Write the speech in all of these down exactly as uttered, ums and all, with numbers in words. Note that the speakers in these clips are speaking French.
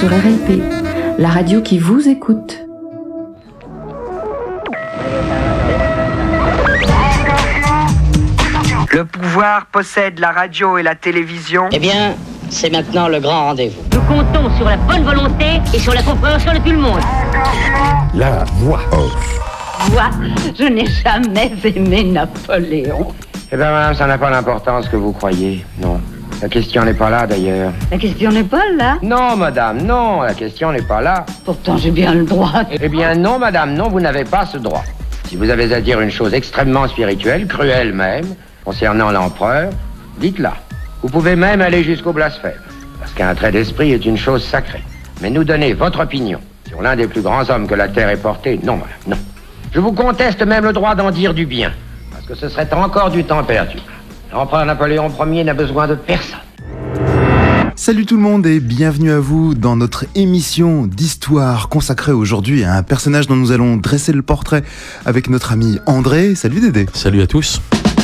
sur R L P, la radio qui vous écoute. Le pouvoir possède la radio et la télévision. Eh bien, c'est maintenant le grand rendez-vous. Nous comptons sur la bonne volonté et sur la compréhension de tout le monde. La voix off. Moi, je n'ai jamais aimé Napoléon. Eh bien, madame, ça n'a pas l'importance que vous croyez, non. La question n'est pas là, d'ailleurs. La question n'est pas là. Non, madame, non, la question n'est pas là. Pourtant, j'ai bien le droit. Eh bien, non, madame, non, vous n'avez pas ce droit. Si vous avez à dire une chose extrêmement spirituelle, cruelle même, concernant l'empereur, dites-la. Vous pouvez même aller jusqu'au blasphème, parce qu'un trait d'esprit est une chose sacrée. Mais nous donner votre opinion sur l'un des plus grands hommes que la Terre ait porté, non, madame, non. Je vous conteste même le droit d'en dire du bien, parce que ce serait encore du temps perdu. L'empereur Napoléon Ier n'a besoin de personne. Salut tout le monde et bienvenue à vous dans notre émission d'histoire consacrée aujourd'hui à un personnage dont nous allons dresser le portrait avec notre ami André. Salut Dédé. Salut à tous.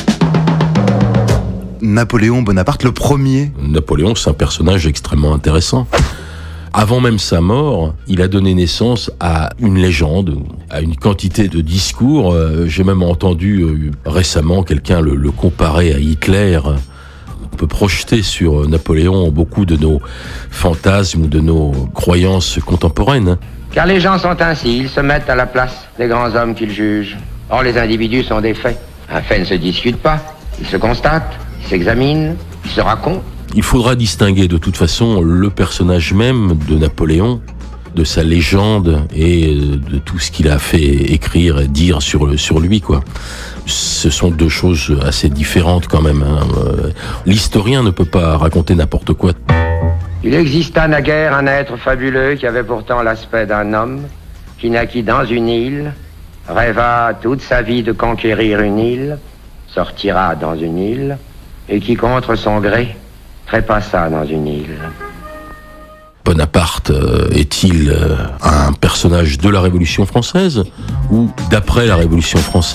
Napoléon Bonaparte le premier. Napoléon, c'est un personnage extrêmement intéressant. Avant même sa mort, il a donné naissance à une légende, à une quantité de discours. J'ai même entendu récemment quelqu'un le, le comparer à Hitler. On peut projeter sur Napoléon beaucoup de nos fantasmes ou de nos croyances contemporaines. Car les gens sont ainsi, ils se mettent à la place des grands hommes qu'ils jugent. Or, les individus sont des faits. Un fait ne se discute pas, il se constate, il s'examine, il se raconte. Il faudra distinguer de toute façon le personnage même de Napoléon, de sa légende et de tout ce qu'il a fait écrire et dire sur, sur lui, quoi. Ce sont deux choses assez différentes quand même, hein. L'historien ne peut pas raconter n'importe quoi. Il exista naguère un être fabuleux qui avait pourtant l'aspect d'un homme, qui naquit dans une île, rêva toute sa vie de conquérir une île, sortira dans une île, et qui contre son gré trépassa dans une île. Bonaparte euh, est-il euh, un personnage de la Révolution française ou d'après la Révolution française ?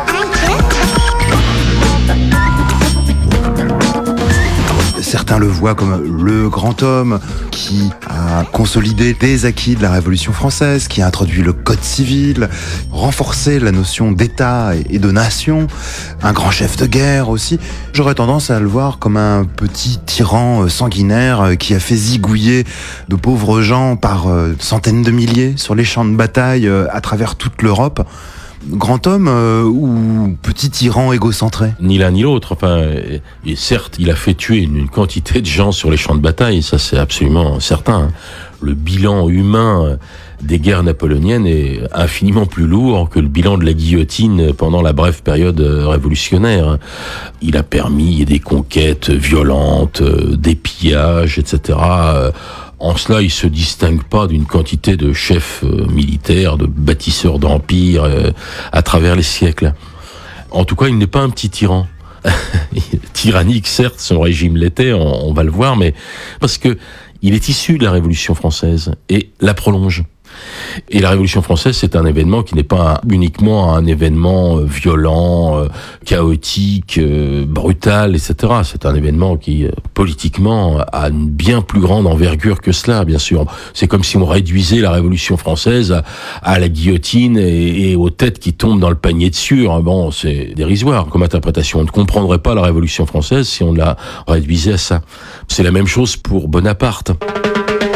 Certains le voient comme le grand homme qui a consolidé les acquis de la Révolution française, qui a introduit le Code civil, renforcé la notion d'État et de nation, un grand chef de guerre aussi. J'aurais tendance à le voir comme un petit tyran sanguinaire qui a fait zigouiller de pauvres gens par centaines de milliers sur les champs de bataille à travers toute l'Europe. Grand homme euh, ou petit tyran égocentré ? Ni l'un ni l'autre. Enfin, et, et certes, il a fait tuer une, une quantité de gens sur les champs de bataille, ça c'est absolument certain. Le bilan humain des guerres napoléoniennes est infiniment plus lourd que le bilan de la guillotine pendant la brève période révolutionnaire. Il a permis des conquêtes violentes, des pillages, et cetera. En cela, il se distingue pas d'une quantité de chefs militaires, de bâtisseurs d'empires euh, à travers les siècles. En tout cas, il n'est pas un petit tyran. Tyrannique, certes, son régime l'était, on, on va le voir, mais parce que il est issu de la Révolution française et la prolonge. Et la Révolution française, c'est un événement qui n'est pas uniquement un événement violent, chaotique, brutal, et cetera. C'est un événement qui, politiquement, a une bien plus grande envergure que cela, bien sûr. C'est comme si on réduisait la Révolution française à, à la guillotine et, et aux têtes qui tombent dans le panier de sueur. Bon, c'est dérisoire comme interprétation. On ne comprendrait pas la Révolution française si on la réduisait à ça. C'est la même chose pour Bonaparte.